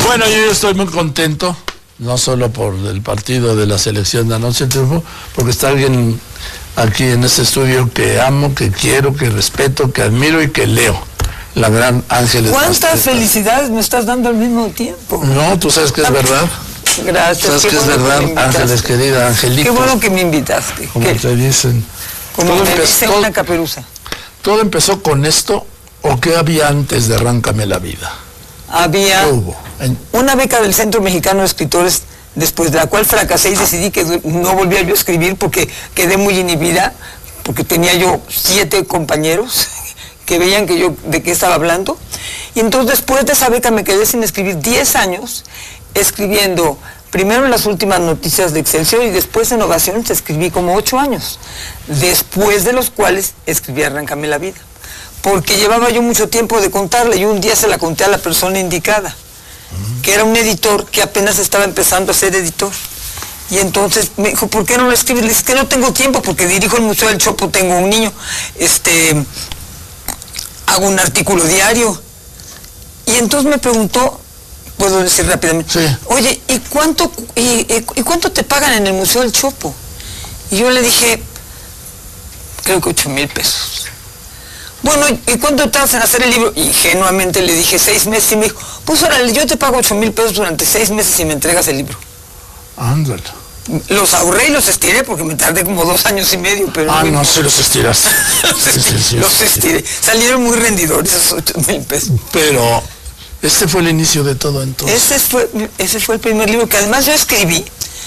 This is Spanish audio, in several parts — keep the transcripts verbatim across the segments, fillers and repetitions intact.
Bueno, yo estoy muy contento, no solo por el partido de la selección de anoche el triunfo, porque está alguien aquí en este estudio que amo, que quiero, que respeto, que admiro y que leo. La gran Ángeles. ¿Cuántas felicidades me estás dando al mismo tiempo? No, tú sabes que es verdad. Gracias. Sabes que es verdad, Ángeles, querida, Angelito. Qué bueno que me invitaste. Como te dicen. Como me dicen una caperuza. ¿Todo empezó con esto o qué había antes de Arráncame la Vida? Había ¿Qué hubo? En... una beca del Centro Mexicano de Escritores, después de la cual fracasé y decidí que no volvía yo a escribir porque quedé muy inhibida, porque tenía yo siete compañeros que veían que yo de qué estaba hablando. Y entonces después de esa beca me quedé sin escribir diez años, escribiendo primero en las últimas noticias de Excelsior y después en Ovaciones escribí como ocho años, después de los cuales escribí Arráncame la Vida. Porque llevaba yo mucho tiempo de contarle y un día se la conté a la persona indicada, que era un editor que apenas estaba empezando a ser editor. Y entonces me dijo, ¿por qué no lo escribes? Le dije, es que no tengo tiempo porque dirijo el Museo del Chopo, tengo un niño, este, hago un artículo diario. Y entonces me preguntó, puedo decir rápidamente, sí. Oye, ¿y cuánto, y, y, ¿y cuánto te pagan en el Museo del Chopo? Y yo le dije, creo que ocho mil pesos. Bueno, ¿y cuánto te hacen hacer el libro? Ingenuamente le dije seis meses y me dijo, pues órale, yo te pago ocho mil pesos durante seis meses y me entregas el libro. Ándale. Los ahorré y los estiré porque me tardé como dos años y medio, pero... Ah, bueno, no, sí los estiraste. los, sí, sí, sí, los sí, estiré. Sí. Salieron muy rendidores esos ocho mil pesos. Pero este fue el inicio de todo entonces. Ese fue, ese fue el primer libro que además yo escribí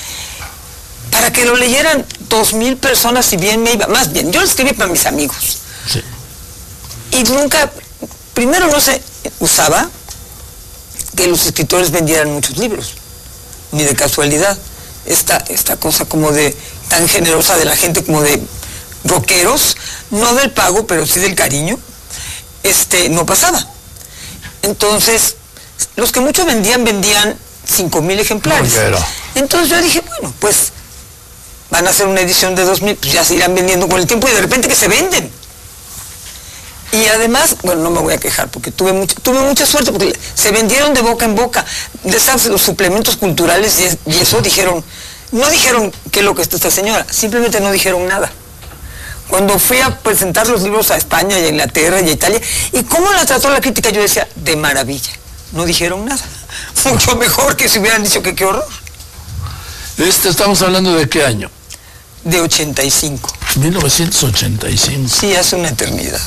para que lo leyeran dos mil personas, si bien me iba... Más bien, yo lo escribí para mis amigos. Sí. Y nunca, primero no se usaba que los escritores vendieran muchos libros, ni de casualidad. Esta, esta cosa como de, tan generosa de la gente como de rockeros, no del pago, pero sí del cariño, este, no pasaba. Entonces, los que mucho vendían, vendían cinco mil ejemplares. No, pero... Entonces yo dije, bueno, pues van a hacer una edición de dos mil, pues ya se irán vendiendo con el tiempo y de repente que se venden. Y además, bueno, no me voy a quejar porque tuve mucha, tuve mucha suerte porque se vendieron de boca en boca. De esas, los suplementos culturales y, y eso dijeron, no dijeron qué es lo que está esta señora, simplemente no dijeron nada. Cuando fui a presentar los libros a España y a Inglaterra y a Italia, ¿y cómo la trató la crítica? Yo decía, de maravilla. No dijeron nada. Mucho mejor que si hubieran dicho que qué horror. Este, ¿estamos hablando de qué año? De ochenta y cinco. mil novecientos ochenta y cinco. Sí, hace una eternidad.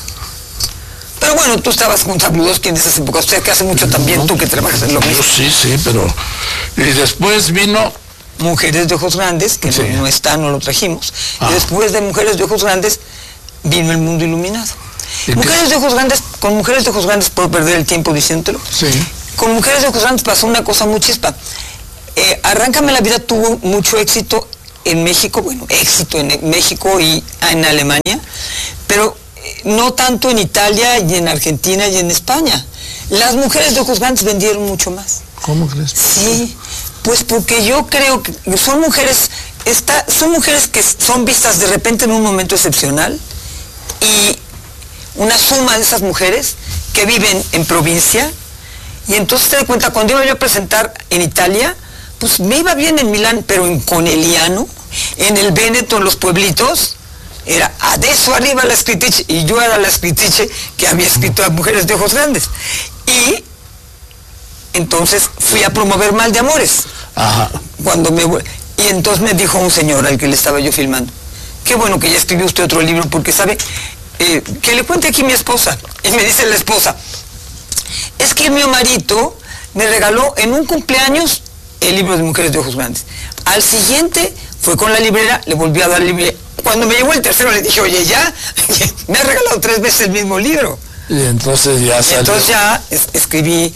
Pero bueno, tú estabas con Sabludowski en esas épocas, o sea que hace mucho también no, tú que trabajas en lo mismo. Sí, sí, pero... Y después vino... Mujeres de Ojos Grandes, que sí. no, no está, no lo trajimos. Ah. Y después de Mujeres de Ojos Grandes, vino El Mundo Iluminado. Mujeres de Ojos Grandes, con Mujeres de Ojos Grandes, puedo perder el tiempo diciéndolo. Sí. Con Mujeres de Ojos Grandes pasó una cosa muy chispa. Eh, Arráncame la Vida tuvo mucho éxito en México, bueno, éxito en México y en Alemania, pero no tanto en Italia y en Argentina y en España. Las Mujeres de Ojos Grandes vendieron mucho más. ¿Cómo crees? Sí, pues porque yo creo que son mujeres, está, son mujeres que son vistas de repente en un momento excepcional y una suma de esas mujeres que viven en provincia y entonces te das cuenta, cuando iba yo a presentar en Italia, pues me iba bien en Milán, pero en Conegliano, en el Véneto, en los pueblitos, era adesso arriba la scrittrice, y yo era la scrittrice que había escrito a Mujeres de Ojos Grandes. Y entonces fui a promover Mal de Amores. Ajá. Cuando me, y entonces me dijo un señor al que le estaba yo filmando, qué bueno que ya escribió usted otro libro, porque sabe, eh, que le cuente aquí a mi esposa. Y me dice la esposa, es que mi marido me regaló en un cumpleaños el libro de Mujeres de Ojos Grandes. Al siguiente fue con la librera, le volvió a dar librera. Cuando me llegó el tercero le dije, oye, ya, me ha regalado tres veces el mismo libro. Y entonces ya salió. Entonces ya es, escribí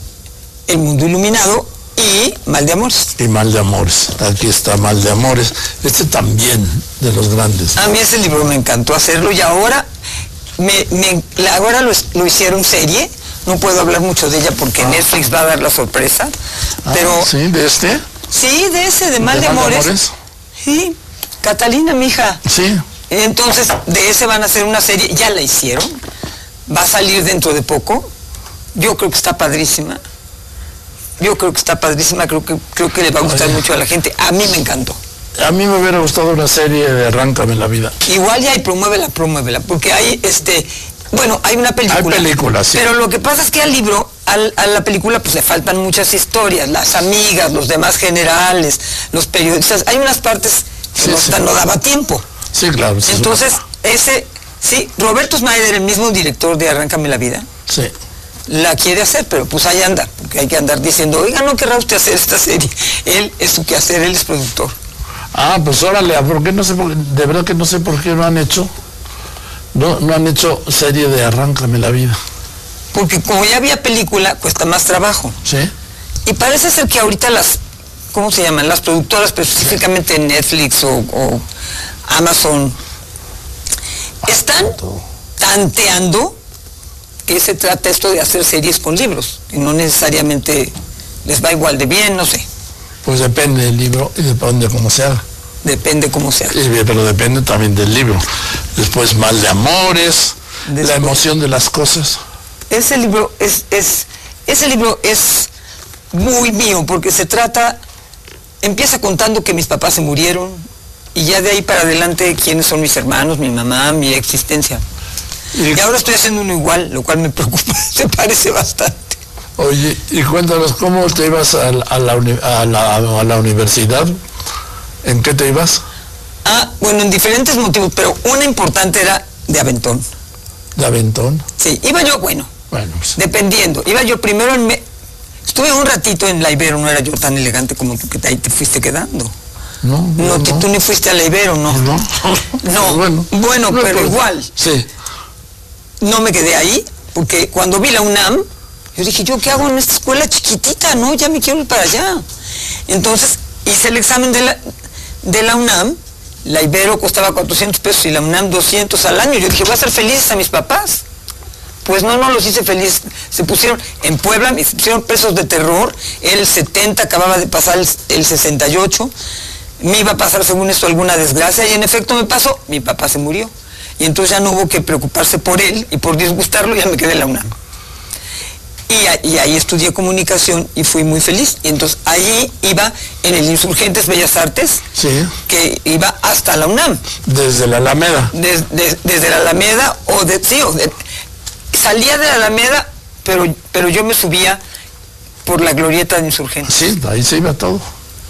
El Mundo Iluminado y Mal de Amores. Y Mal de Amores, aquí está Mal de Amores. Este también de los grandes. A mí ese libro me encantó hacerlo y ahora, me, me, ahora lo, lo hicieron serie. No puedo hablar mucho de ella porque ah. Netflix va a dar la sorpresa. Ah, pero ¿sí? ¿De este? Sí, de ese, de Mal de, de Amores. de Amores. Sí, Catalina, mi hija. Sí. Entonces, de ese van a hacer una serie, ya la hicieron. Va a salir dentro de poco. Yo creo que está padrísima. Yo creo que está padrísima, creo que, creo que le va a gustar Ay. mucho a la gente. A mí me encantó. A mí me hubiera gustado una serie de Arráncame la vida. Igual ya, y promuévela, promuévela, porque hay, este, bueno, hay una película. Hay películas, sí. Pero lo que pasa es que al libro, al, a la película, pues le faltan muchas historias, las amigas, los demás generales, los periodistas, hay unas partes que sí, no, sí. no daba tiempo. Sí, claro. Sí, Entonces, ese, sí, Roberto Schneider, el mismo director de Arráncame la vida, sí. la quiere hacer, pero pues ahí anda, porque hay que andar diciendo, oiga, no querrá usted hacer esta serie. Él es su quehacer, él es productor. Ah, pues órale, ¿por qué no sé? Por, de verdad que no sé por qué no han hecho, no, no han hecho serie de Arráncame la vida. Porque como ya había película, cuesta más trabajo. Sí. Y parece ser que ahorita las, ¿cómo se llaman? Las productoras, pero específicamente Netflix o, o Amazon, están tanteando que se trata esto de hacer series con libros, y no necesariamente les va igual de bien, no sé. Pues depende del libro y depende cómo se haga. Depende cómo se haga. Pero depende también del libro. Después Mal de amores, Después, la emoción de las cosas. Ese libro es, es, ese libro es muy mío, porque se trata, empieza contando que mis papás se murieron, y ya de ahí para adelante quiénes son mis hermanos, mi mamá, mi existencia. Y, y ahora estoy haciendo uno igual, lo cual me preocupa, se parece bastante. Oye, y cuéntanos, ¿cómo te ibas a, a, la, a, la, a la universidad? ¿En qué te ibas? Ah, bueno, en diferentes motivos, pero una importante era de aventón. ¿De aventón? Sí, iba yo, bueno, bueno pues. dependiendo. Iba yo primero en... Me, estuve un ratito en la Ibero, no era yo tan elegante como tú, que ahí te fuiste quedando. No, no, no, no. Tú ni fuiste a la Ibero, ¿no? No, no. Bueno, bueno no, pero, pero igual. Sí. No me quedé ahí, porque cuando vi la UNAM, yo dije, ¿yo qué hago en esta escuela chiquitita? No, ya me quiero ir para allá. Entonces hice el examen de la, de la UNAM, la Ibero costaba cuatrocientos pesos y la UNAM doscientos al año. Yo dije, voy a hacer felices a mis papás. Pues no, no los hice felices. Se pusieron en Puebla, me pusieron presos de terror. El setenta, acababa de pasar el, el sesenta y ocho. Me iba a pasar según esto alguna desgracia, y en efecto me pasó, mi papá se murió. Y entonces ya no hubo que preocuparse por él, y por disgustarlo ya me quedé en la UNAM. Y, y ahí estudié comunicación y fui muy feliz. Y entonces ahí iba en el Insurgentes Bellas Artes, sí. que iba hasta la UNAM. Desde la Alameda. Des, des, desde la Alameda, o de, sí, o de, salía de la Alameda, pero, pero yo me subía por la glorieta de Insurgentes. Sí, ahí se iba todo.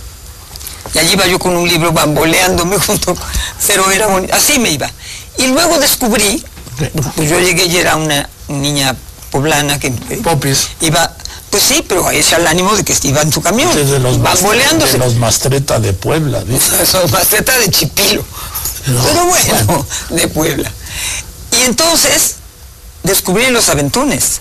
Y allí iba yo con un libro bamboleándome junto, pero era bonito, así me iba. Y luego descubrí, pues yo llegué y era una niña poblana que Popis. Iba, pues sí, pero ese al ánimo de que iba en su camión, de los bamboleándose. De los Mastreta de Puebla, ¿viste? Los Mastreta de Chipilo, no, pero bueno, bueno, de Puebla. Y entonces descubrí los aventones.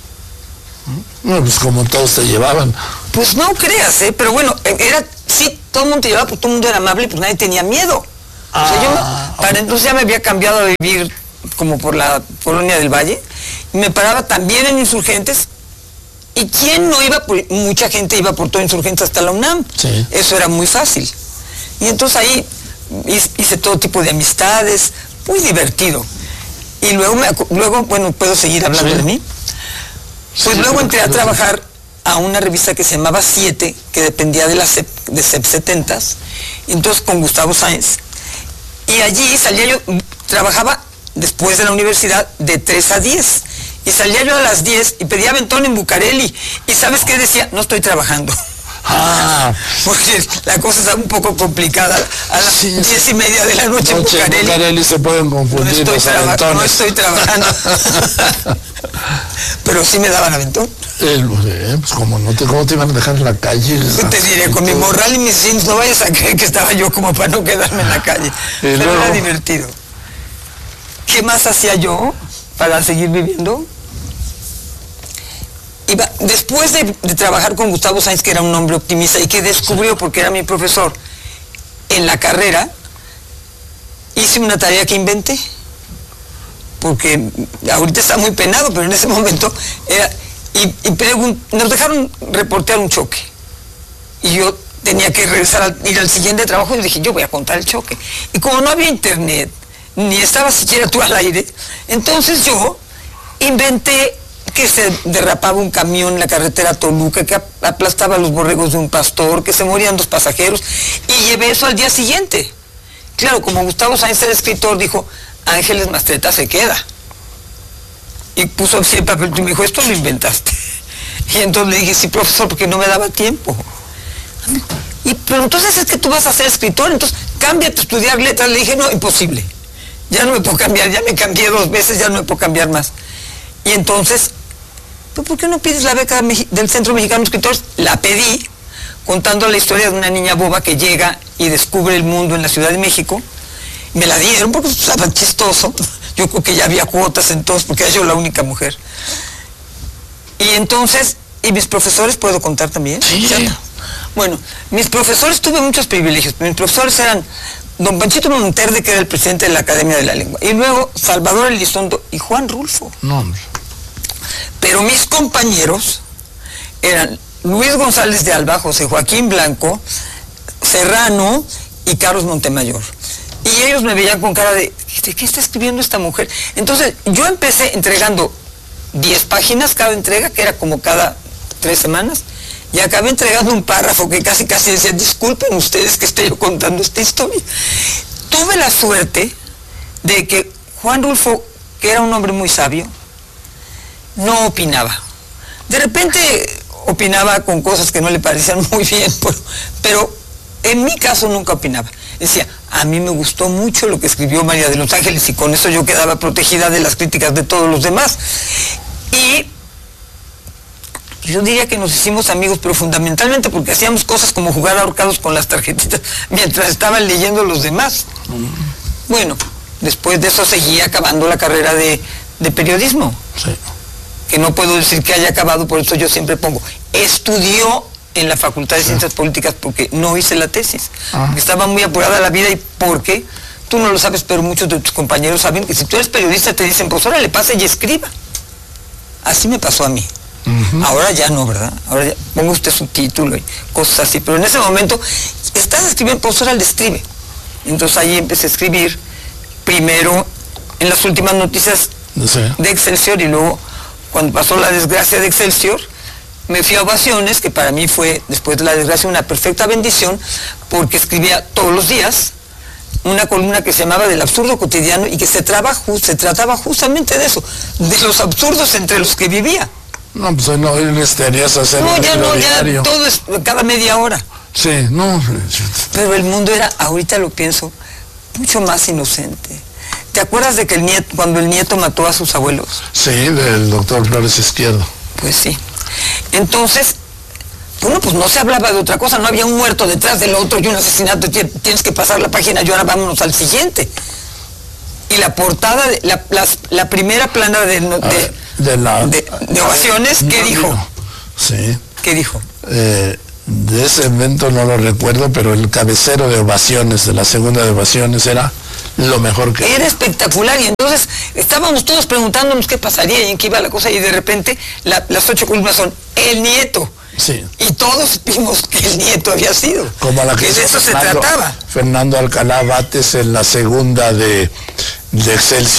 No, pues como todos te llevaban. Pues no creas, ¿eh? Pero bueno, era, sí, todo el mundo te llevaba, pues todo el mundo era amable, pues nadie tenía miedo. Ah, o sea, yo, para entonces ya me había cambiado a vivir como por la Colonia del Valle, y me paraba también en Insurgentes, y quién no iba, por, mucha gente iba por todo Insurgentes hasta la UNAM, sí. Eso era muy fácil. Y entonces ahí hice todo tipo de amistades, muy divertido. Y luego, me, luego bueno, ¿puedo seguir hablando sí. de mí? Pues sí, luego entré a trabajar a una revista que se llamaba Siete, que dependía de la C E P, de C E P setentas, entonces con Gustavo Sáenz. Y allí salía yo, trabajaba después de la universidad de tres a diez. Y salía yo a las diez y pedía aventón en Bucareli. ¿Y sabes qué decía? No estoy trabajando. Ah, porque la cosa está un poco complicada. A las sí, diez y media de la noche, noche en Bucareli, Bucareli se pueden confundir no estoy, los traba no estoy trabajando. Pero sí me daban aventón. El, eh, pues como no te, ¿cómo te iban a dejar en la calle? Te diré, con mi morral y mis jeans, no vayas a creer que estaba yo como para no quedarme en la calle. Pero luego era divertido. ¿Qué más hacía yo para seguir viviendo? Iba, después de, de trabajar con Gustavo Sáenz, que era un hombre optimista y que descubrió, porque era mi profesor, en la carrera, hice una tarea que inventé. Porque ahorita está muy penado, pero en ese momento era... Y, y nos dejaron reportear un choque. Y yo tenía que regresar a ir al siguiente trabajo y dije, yo voy a contar el choque. Y como no había internet, ni estaba siquiera tú al aire, entonces yo inventé que se derrapaba un camión en la carretera Toluca, que aplastaba los borregos de un pastor, que se morían dos pasajeros, y llevé eso al día siguiente. Claro, como Gustavo Sáenz era escritor, dijo, Ángeles Mastretta se queda. Y puso así el papel y me dijo, esto lo inventaste. Y entonces le dije, sí, profesor, porque no me daba tiempo. Y, pero entonces es que tú vas a ser escritor, entonces cámbiate a estudiar letras. Le dije, no, imposible. Ya no me puedo cambiar, ya me cambié dos veces, ya no me puedo cambiar más. Y entonces, ¿por qué no pides la beca del Centro Mexicano de Escritores? La pedí, contando la historia de una niña boba que llega y descubre el mundo en la Ciudad de México. Me la dieron porque estaba chistoso. Yo creo que ya había cuotas entonces, porque era yo la única mujer. Y entonces, ¿y mis profesores puedo contar también? Sí. Bueno, mis profesores, tuve muchos privilegios. Mis profesores eran don Panchito Monterde, que era el presidente de la Academia de la Lengua, y luego Salvador Elizondo y Juan Rulfo. No, hombre. Pero mis compañeros eran Luis González de Alba, José Joaquín Blanco, Serrano y Carlos Montemayor. Y ellos me veían con cara de, ¿de qué está escribiendo esta mujer? Entonces, yo empecé entregando diez páginas cada entrega, que era como cada tres semanas, y acabé entregando un párrafo que casi casi decía, disculpen ustedes que estoy yo contando esta historia. Tuve la suerte de que Juan Rulfo, que era un hombre muy sabio, no opinaba. De repente opinaba con cosas que no le parecían muy bien, pero, pero en mi caso nunca opinaba. Decía, a mí me gustó mucho lo que escribió María de los Ángeles, y con eso yo quedaba protegida de las críticas de todos los demás. Y yo diría que nos hicimos amigos, pero fundamentalmente porque hacíamos cosas como jugar ahorcados con las tarjetitas mientras estaban leyendo los demás. Bueno, después de eso seguí acabando la carrera de, de periodismo. Sí. Que no puedo decir que haya acabado, por eso yo siempre pongo, estudió en la Facultad de Ciencias Políticas porque no hice la tesis. Ah. Estaba muy apurada la vida y porque, tú no lo sabes, pero muchos de tus compañeros saben que si tú eres periodista te dicen, pues ahora le pase y escriba. Así me pasó a mí. Uh-huh. Ahora ya no, ¿verdad? Ahora ya ponga usted su título y cosas así, pero en ese momento, estás escribiendo, pues ahora le escribe. Entonces ahí empecé a escribir, primero en las últimas noticias sí. de Excelsior, y luego, cuando pasó la desgracia de Excelsior, me fui a Ovaciones, que para mí fue, después de la desgracia, una perfecta bendición, porque escribía todos los días una columna que se llamaba Del Absurdo Cotidiano, y que se, traba, se trataba justamente de eso, de los absurdos entre los que vivía. No, pues hoy no, hoy necesitarías hacer no, un ya no, diario. Ya todo es cada media hora. Sí, no. Pero el mundo era, ahorita lo pienso, mucho más inocente. ¿Te acuerdas de que el nieto, cuando el nieto mató a sus abuelos? Sí, del doctor Flores Izquierdo. Pues sí. Entonces, bueno, pues no se hablaba de otra cosa, no había un muerto detrás del otro y un asesinato, tienes que pasar la página y ahora vámonos al siguiente. Y la portada, de, la, la, la primera plana de, de, ver, de, la, de, de Ovaciones, ¿qué no, dijo? No. Sí. ¿Qué dijo? Eh, de ese evento no lo recuerdo, pero el cabecero de Ovaciones, de la segunda de Ovaciones, era lo mejor que... Era espectacular, y entonces estábamos todos preguntándonos qué pasaría y en qué iba la cosa, y de repente la, las ocho columnas son el nieto. Sí. Y todos vimos que el nieto había sido. Como la que, que de eso Fernando, se trataba. Fernando Alcalá Bates en la segunda de, de Excelsior.